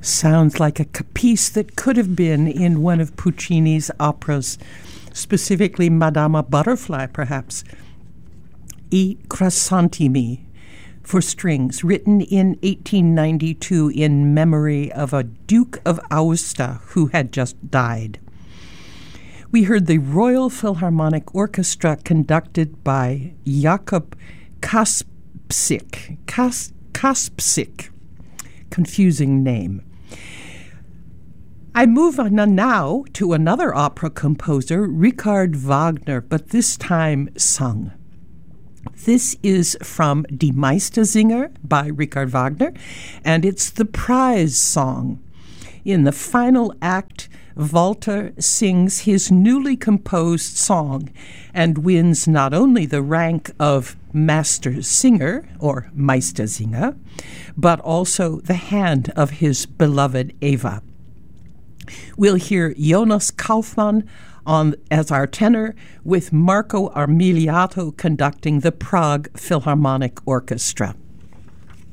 Sounds like a piece that could have been in one of Puccini's operas, specifically Madama Butterfly, perhaps. I Crisantemi for strings, written in 1892 in memory of a Duke of Aosta who had just died. We heard the Royal Philharmonic Orchestra conducted by Jakob Kaspsik. Kaspsik. Confusing name. I move on now to another opera composer, Richard Wagner, but this time sung. This is from Die Meistersinger by Richard Wagner, and it's the prize song. In the final act, Walter sings his newly composed song and wins not only the rank of Master Singer, or Meistersinger, but also the hand of his beloved Eva. We'll hear Jonas Kaufmann as our tenor, with Marco Armiliato conducting the Prague Philharmonic Orchestra.